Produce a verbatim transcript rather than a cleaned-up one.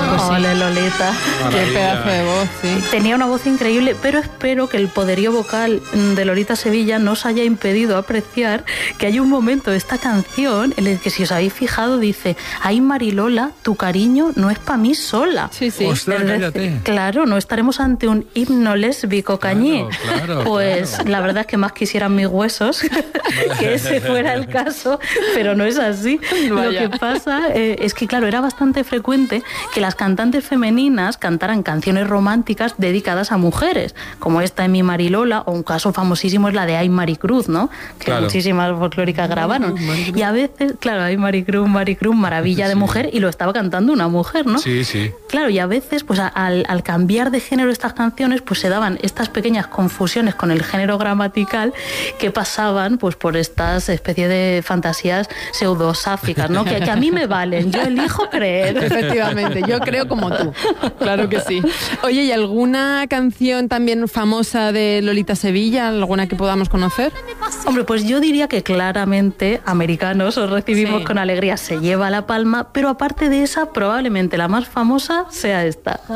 Pues sí. Ole, Lolita. Qué pedazo de voz, sí. Tenía una voz increíble, pero espero que el poderío vocal de Lolita Sevilla no os haya impedido apreciar que hay un momento de esta canción en el que, si os habéis fijado, dice: ay, Marilola, tu cariño no es para mí sola. Sí, sí. Ostras, Es cállate. decir, claro, no estaremos ante un himno lésbico cañí. Claro, claro, pues claro. la verdad es que más quisieran mis huesos que ese fuera el caso, pero no es así. Vaya. Lo que pasa eh, es que, claro, era bastante frecuente que las cantantes femeninas cantaran canciones románticas dedicadas a mujeres, como esta de Mi Marilola, o un caso famosísimo es la de Ay Maricruz, ¿no? Que Claro. muchísimas folclóricas grabaron. Maricruz. Y a veces, claro, Ay Maricruz, Maricruz, maravilla de Sí. mujer, y lo estaba cantando una mujer, ¿no? Sí, sí. Claro, y a veces, pues a- al, al cambiar de género estas canciones, pues se daban estas pequeñas confusiones con el género gramatical que pasaban pues por estas especie de fantasías pseudosáficas, ¿no? Que, que a mí me valen, yo elijo creer. Efectivamente, yo creo como tú. Claro que sí. Oye, ¿y alguna canción también famosa de Lolita Sevilla? ¿Alguna que podamos conocer? Hombre, pues yo diría que claramente Americanos, os recibimos Sí. con alegría, se lleva la palma, pero aparte de esa, probablemente la más famosa sea esta.